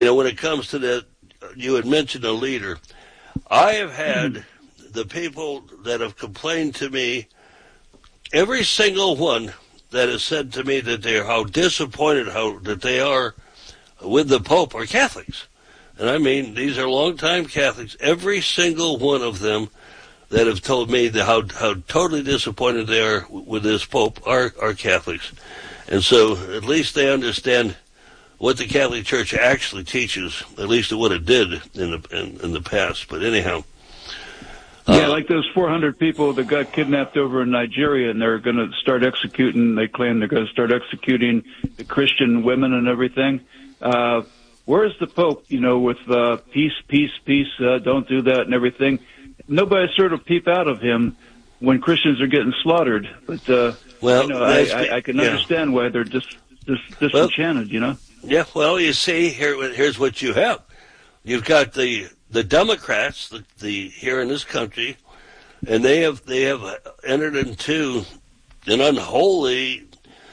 when it comes to that, you had mentioned a leader. I have had the people that have complained to me, every single one that has said to me that they're how disappointed that they are with the Pope are Catholics. And I mean, these are longtime Catholics. Every single one of them that have told me how totally disappointed they are with this Pope are Catholics. And so at least they understand what the Catholic Church actually teaches, at least what it did in the past. But anyhow. Yeah, like those 400 people that got kidnapped over in Nigeria, and they're going to start executing, they claim they're going to start executing the Christian women and everything. Where's the Pope, with peace, peace, peace, don't do that and everything? Nobody sort of peep out of him when Christians are getting slaughtered. But, I can understand why they're disenchanted, Yeah, well, you see, here's what you have. You've got the Democrats, here in this country, and they have entered into an unholy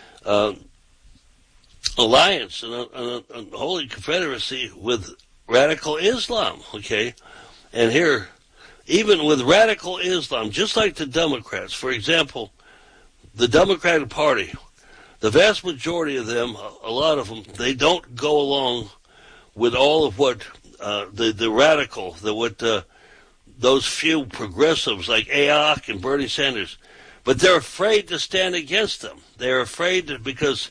alliance, an unholy confederacy with radical Islam. Okay, and here, even with radical Islam, just like the Democrats, for example, the Democratic Party, the vast majority of them, a lot of them, they don't go along with all of what the radical, those few progressives like AOC and Bernie Sanders, but they're afraid to stand against them. They're afraid because,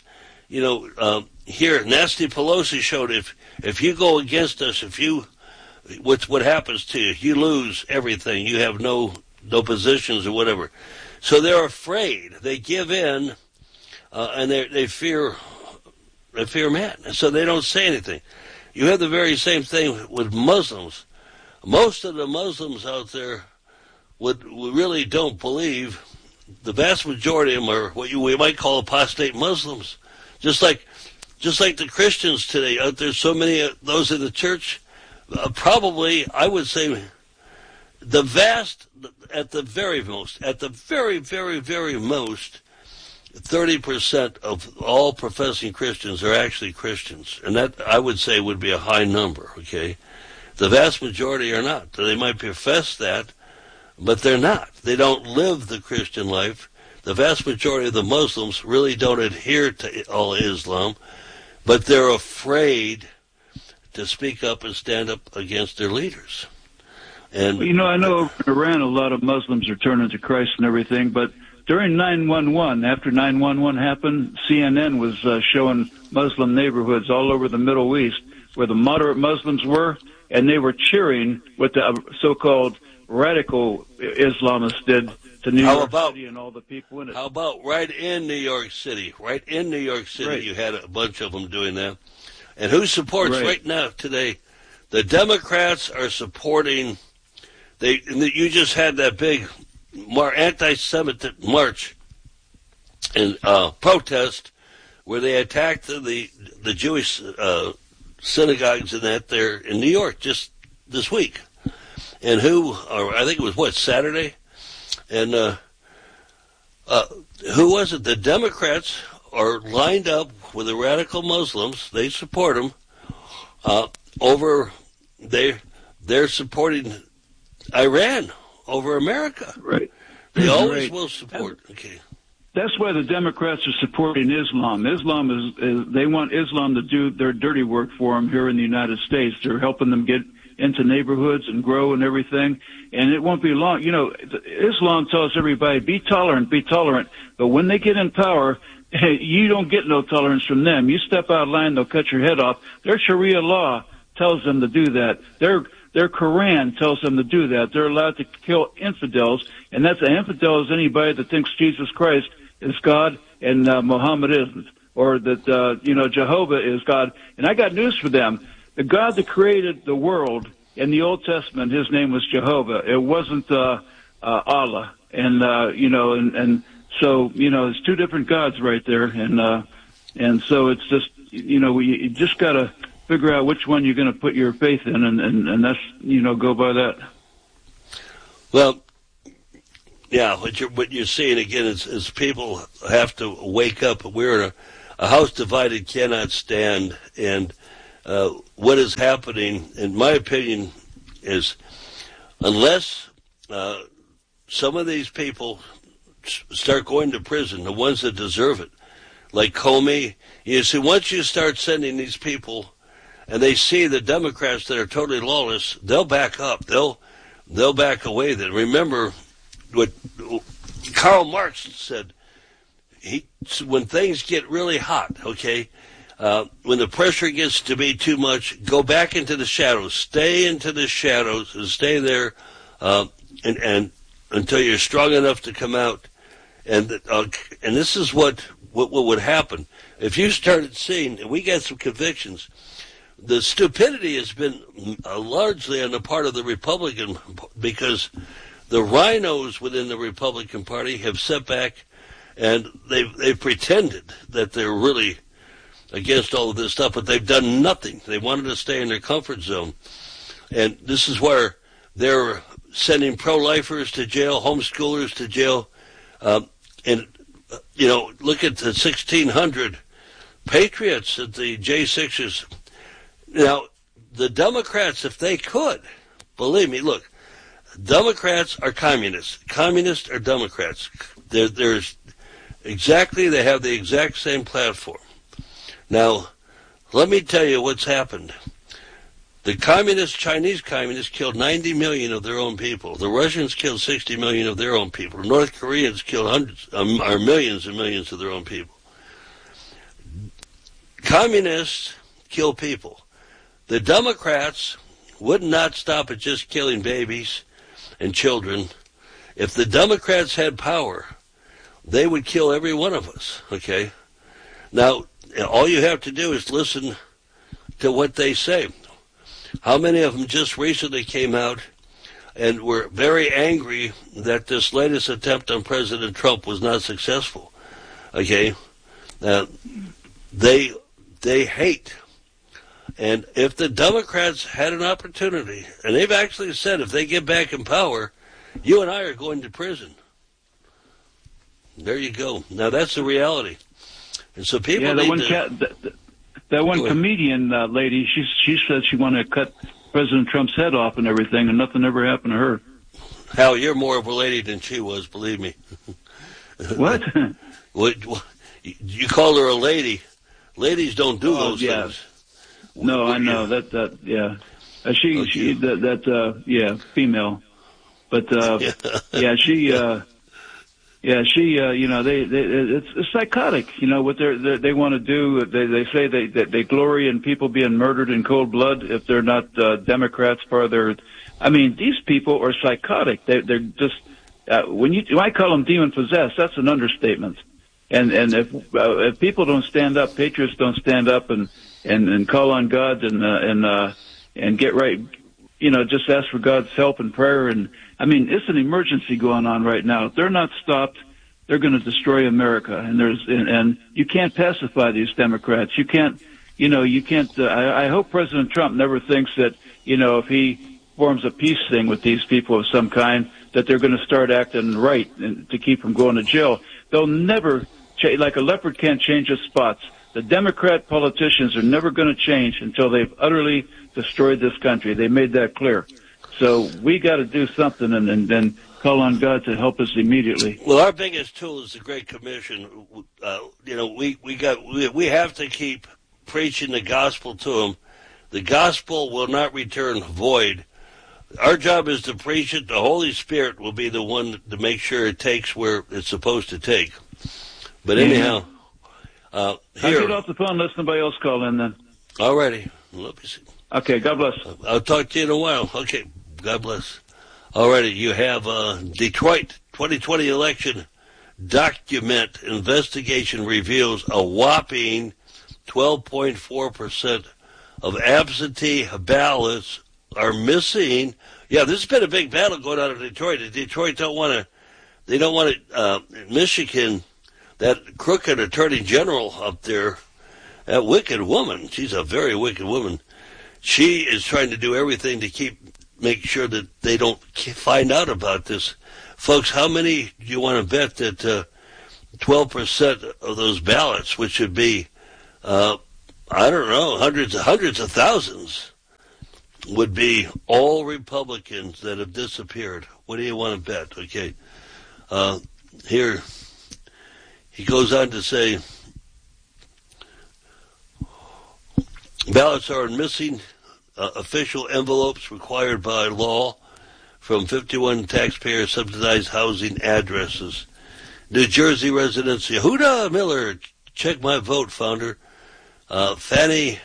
here Nancy Pelosi showed if you go against us, what happens to you? You lose everything. You have no positions or whatever. So they're afraid. They give in, and they fear man. And so they don't say anything. You have the very same thing with Muslims. Most of the Muslims out there really don't believe. The vast majority of them are what we might call apostate Muslims. Just like the Christians today out there, so many of those in the church, probably, I would say, at the very, very, very most, 30% of all professing Christians are actually Christians. And that, I would say, would be a high number, okay? The vast majority are not. They might profess that, but they're not. They don't live the Christian life. The vast majority of the Muslims really don't adhere to all Islam, but they're afraid to speak up and stand up against their leaders. And I know over in Iran a lot of Muslims are turning to Christ and everything, but during 9/11, after 9/11 happened, CNN was showing Muslim neighborhoods all over the Middle East where the moderate Muslims were, and they were cheering what the so-called radical Islamists did to New York City and all the people in it. How about right in New York City? Right in New York City, right. You had a bunch of them doing that. And who supports right now today? The Democrats are supporting. You just had that big anti-Semitic march and protest where they attacked the Jewish synagogues and that there in New York just this week. And I think it was Saturday? And who was it? The Democrats are lined up with the radical Muslims. They support them they're supporting Iran over America. Right. They always will support. Okay. That's why the Democrats are supporting Islam. Islam is they want Islam to do their dirty work for them here in the United States. They're helping them get into neighborhoods and grow and everything. And it won't be long. Islam tells everybody, be tolerant. But when they get in power, you don't get no tolerance from them. You step out of line, they'll cut your head off. Their Sharia law tells them to do that. Their Quran tells them to do that. They're allowed to kill infidels, and that's an infidel is anybody that thinks Jesus Christ is God and Muhammad isn't, or that Jehovah is God. And I got news for them. The God that created the world in the Old Testament, his name was Jehovah. It wasn't Allah. And so it's two different gods right there, and so it's just you just got to figure out which one you're going to put your faith in, and that's go by that. Well, yeah, what you're seeing again is people have to wake up. We're in a house divided cannot stand, and what is happening, in my opinion, is unless some of these people start going to prison, the ones that deserve it, like Comey, you see, once you start sending these people and they see the Democrats that are totally lawless, they'll back up. They'll back away. Then remember what Karl Marx said. When things get really hot, okay, when the pressure gets to be too much, go back into the shadows. Stay into the shadows and stay there, and until you're strong enough to come out. And this is what would happen if you started seeing. And we got some convictions. The stupidity has been largely on the part of the Republican, because the rhinos within the Republican Party have set back, and they've pretended that they're really against all of this stuff, but they've done nothing. They wanted to stay in their comfort zone. And this is where they're sending pro-lifers to jail, homeschoolers to jail, and, look at the 1,600 patriots at the J6s. Now, the Democrats, if they could, believe me, look, Democrats are communists. Communists are Democrats. They have the exact same platform. Now, let me tell you what's happened. The Chinese communists killed 90 million of their own people. The Russians killed 60 million of their own people. North Koreans killed millions and millions of their own people. Communists kill people. The Democrats would not stop at just killing babies and children. If the Democrats had power, they would kill every one of us, okay? Now, all you have to do is listen to what they say. How many of them just recently came out and were very angry that this latest attempt on President Trump was not successful, okay? They hate. And if the Democrats had an opportunity, and they've actually said if they get back in power, you and I are going to prison. There you go. Now that's the reality. And so people that one comedian lady, she said she wanted to cut President Trump's head off and everything, and nothing ever happened to her. Hal, you're more of a lady than she was, believe me. What? You call her a lady. Ladies don't do those things. No, I know that. Yeah, female, but it's psychotic. What they want to do. They say they glory in people being murdered in cold blood if they're not Democrats. These people are psychotic. They're just when I call them demon possessed, that's an understatement. And if people don't stand up, patriots don't stand up and call on God and get right, just ask for God's help and prayer. And it's an emergency going on right now. If they're not stopped, they're going to destroy America. And you can't pacify these Democrats. You can't. I hope President Trump never thinks that if he forms a peace thing with these people of some kind, that they're going to start acting right and to keep them going to jail. They'll never change. Like a leopard can't change its spots. The Democrat politicians are never going to change until they've utterly destroyed this country. They made that clear. So we got to do something and then call on God to help us immediately. Well, our biggest tool is the Great Commission. We have to keep preaching the gospel to them. The gospel will not return void. Our job is to preach it. The Holy Spirit will be the one to make sure it takes where it's supposed to take. But anyhow, I'll get off the phone and let somebody else call in then. All righty. Let me see. Okay, God bless. I'll talk to you in a while. Okay, God bless. All righty, you have Detroit 2020 election document investigation reveals a whopping 12.4% of absentee ballots are missing. Yeah, this has been a big battle going on in Detroit. Detroit don't want to, Michigan, that crooked attorney general up there, that wicked woman, she's a very wicked woman. She is trying to do everything to make sure that they don't find out about this. Folks, how many do you want to bet that 12% of those ballots, which should be I don't know, hundreds of thousands would be all Republicans that have disappeared. What do you want to bet? Okay. Here, he goes on to say, ballots are missing official envelopes required by law from 51 taxpayer-subsidized housing addresses. New Jersey residents Yehuda Miller, Check My Vote founder, Fannie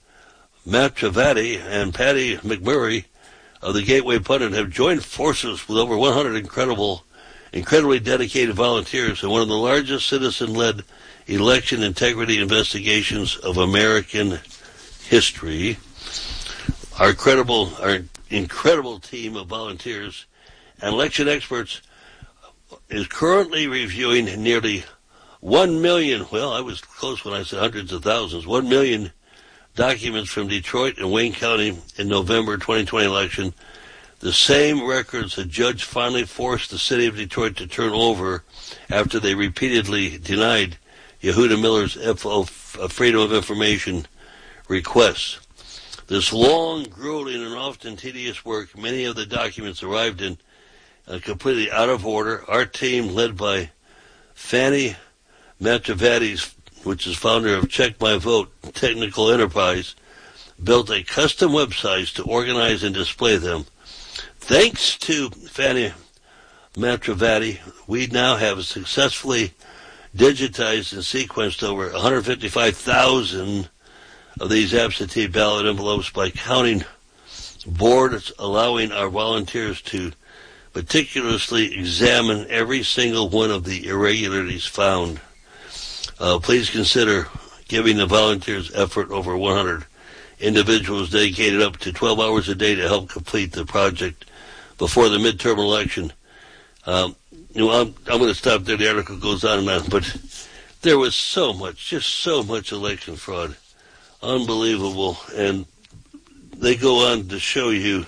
Matravati and Patty McMurray of the Gateway Pundit have joined forces with over 100 incredibly dedicated volunteers in one of the largest citizen-led election integrity investigations of American history. Our incredible team of volunteers and election experts is currently reviewing nearly 1 million, well, I was close when I said hundreds of thousands, 1 million documents from Detroit and Wayne County in November 2020 election, the same records a judge finally forced the city of Detroit to turn over after they repeatedly denied Yehuda Miller's Freedom of Information requests. This long, grueling, and often tedious work, many of the documents arrived in completely out of order. Our team, led by Fannie Matravati, which is founder of Check My Vote Technical Enterprise, built a custom website to organize and display them. Thanks to Fannie Matravati, we now have successfully digitized and sequenced over 155,000 of these absentee ballot envelopes by counting boards, allowing our volunteers to meticulously examine every single one of the irregularities found. Please consider giving the volunteers' effort. Over 100 individuals dedicated up to 12 hours a day to help complete the project before the midterm election. I'm going to stop there. The article goes on and on, but there was so much election fraud. Unbelievable. And they go on to show you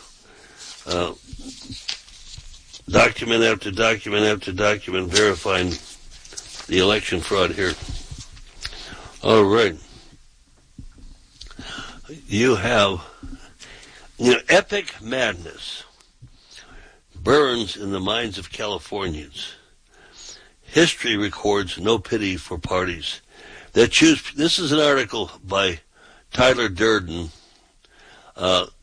document after document after document verifying the election fraud here. All right. You have, epic madness burns in the minds of Californians. History records no pity for parties that choose. This is an article by Tyler Durden from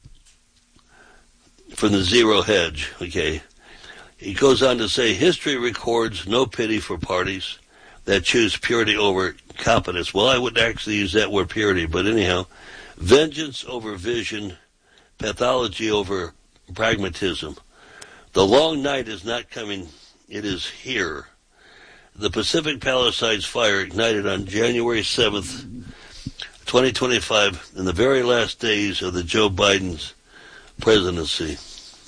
the Zero Hedge. Okay. He goes on to say, history records no pity for parties that choose purity over competence. Well, I wouldn't actually use that word purity, but anyhow, vengeance over vision, pathology over pragmatism. The long night is not coming, it is here. The Pacific Palisades fire ignited on January 7th, 2025, in the very last days of the Joe Biden's presidency.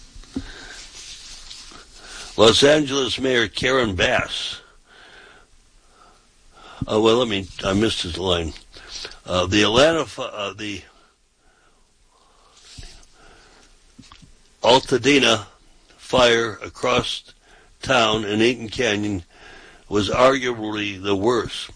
Los Angeles Mayor Karen Bass. I missed his line. The Altadena fire across town in Eaton Canyon was arguably the worst.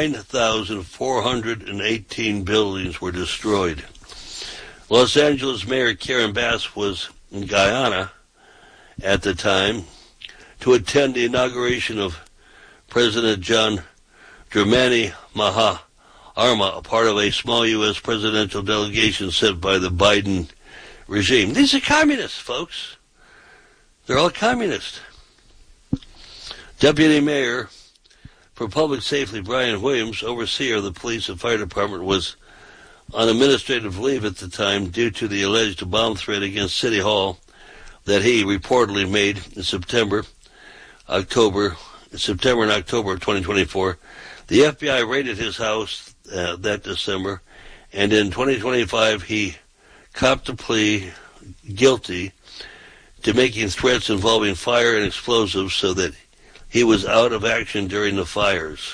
9,418 buildings were destroyed. Los Angeles Mayor Karen Bass was in Guyana at the time to attend the inauguration of President John Dramani Mahama, a part of a small U.S. presidential delegation sent by the Biden regime. These are communists, folks. They're all communists. Deputy Mayor for Public Safety Brian Williams, overseer of the police and fire department, was on administrative leave at the time due to the alleged bomb threat against City Hall that he reportedly made in September and October of 2024. The FBI raided his house that December, and in 2025 he copped a plea guilty to making threats involving fire and explosives so that he was out of action during the fires.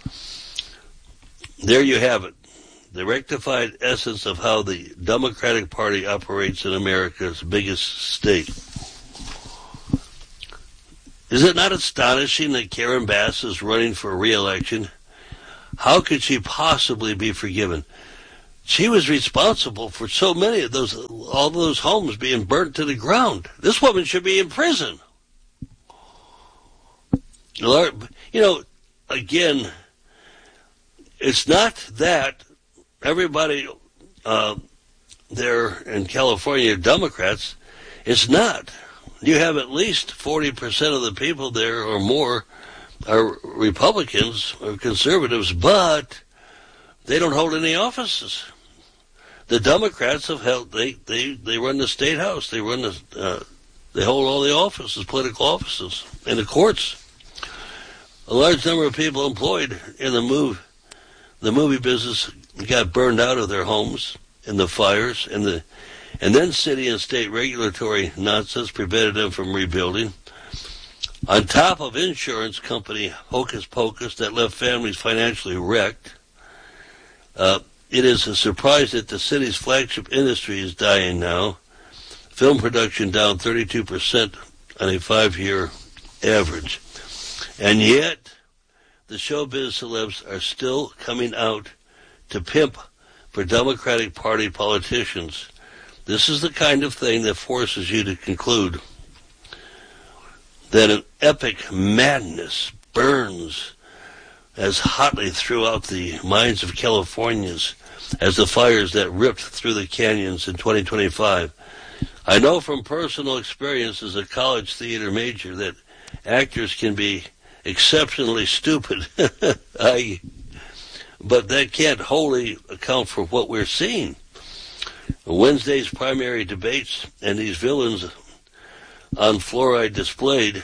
There you have it, the rectified essence of how the Democratic Party operates in America's biggest state. Is it not astonishing that Karen Bass is running for re-election? How could she possibly be forgiven? She was responsible for so many of all those homes being burnt to the ground. This woman should be in prison. Again, it's not that everybody there in California are Democrats. It's not. You have at least 40% of the people there or more are Republicans or conservatives, but they don't hold any offices. The Democrats have held. They run the state house. They run they hold all the offices, political offices, and the courts. A large number of people employed in the movie business got burned out of their homes in the fires, and then city and state regulatory nonsense prevented them from rebuilding. On top of insurance company hocus pocus that left families financially wrecked, it is a surprise that the city's flagship industry is dying now. Film production down 32% on a 5-year average. And yet, the showbiz celebs are still coming out to pimp for Democratic Party politicians. This is the kind of thing that forces you to conclude that an epic madness burns as hotly throughout the minds of Californians as the fires that ripped through the canyons in 2025. I know from personal experience as a college theater major that actors can be exceptionally stupid, but that can't wholly account for what we're seeing. Wednesday's primary debates and these villains on fluoride displayed,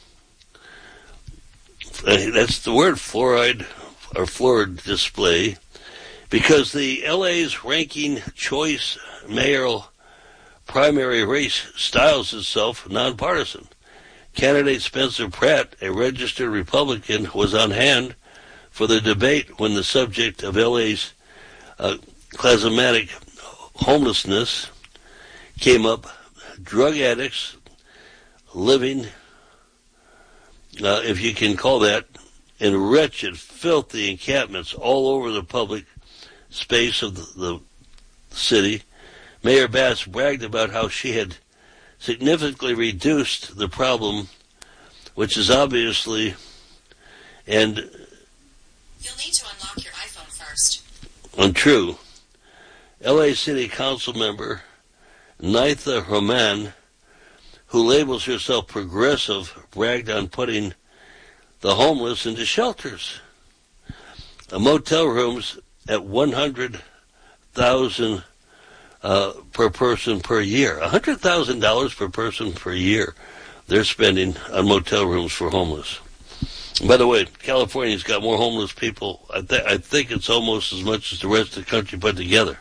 that's the word, fluoride or fluoride display, because the LA's ranking choice mayoral primary race styles itself nonpartisan. Candidate Spencer Pratt, a registered Republican, was on hand for the debate when the subject of LA's clasmatic homelessness came up. Drug addicts living, if you can call that, in wretched, filthy encampments all over the public space of the city. Mayor Bass bragged about how she had significantly reduced the problem, which is obviously, and you'll need to unlock your iPhone first. Untrue. LA City Council member Naitha Rahman, who labels herself progressive, bragged on putting the homeless into shelters. Motel rooms at $100,000 per person per year. $100,000 per person per year they're spending on motel rooms for homeless. By the way, California's got more homeless people. I think it's almost as much as the rest of the country put together.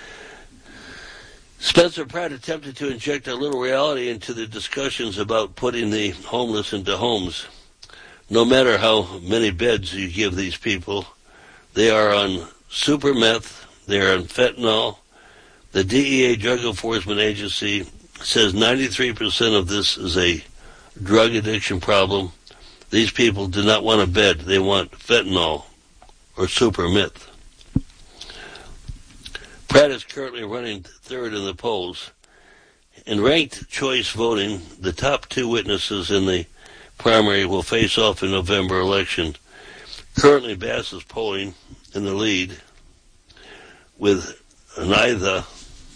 Spencer Pratt attempted to inject a little reality into the discussions about putting the homeless into homes. No matter how many beds you give these people, they are on super meth, they are on fentanyl. The DEA Drug Enforcement Agency says 93% of this is a drug addiction problem. These people do not want a bed. They want fentanyl or super meth. Pratt is currently running third in the polls. In ranked choice voting, the top two witnesses in the primary will face off in November election. Currently, Bass is polling in the lead with Naitha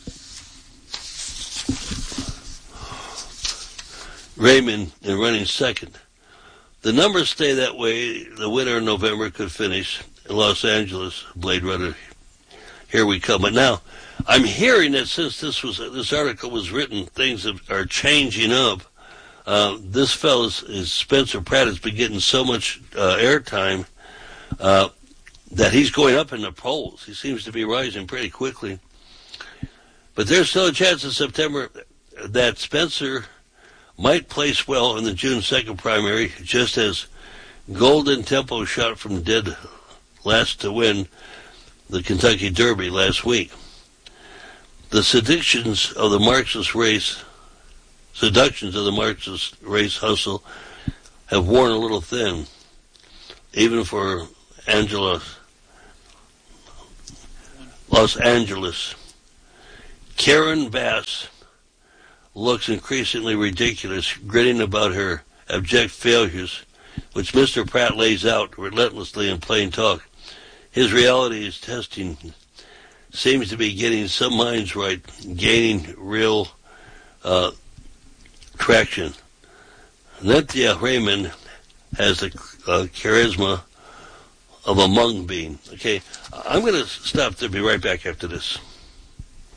Rahman in running second. The numbers stay that way. The winner in November could finish in Los Angeles, Blade Runner. Here we come. But now, I'm hearing that since this article was written, things are changing up. This fellow's Spencer Pratt has been getting so much airtime that he's going up in the polls. He seems to be rising pretty quickly. But there's still a chance in September that Spencer might place well in the June 2nd primary, just as Golden Tempo shot from dead last to win the Kentucky Derby last week. The seductions of the Marxist race hustle have worn a little thin, even for Angela Los Angeles. Karen Bass looks increasingly ridiculous, grinning about her abject failures, which Mr. Pratt lays out relentlessly in plain talk. His reality is testing seems to be getting some minds right, gaining real traction. Nethya Raymond has the charisma of a mung bean. Okay, I'm going to stop to be right back after this.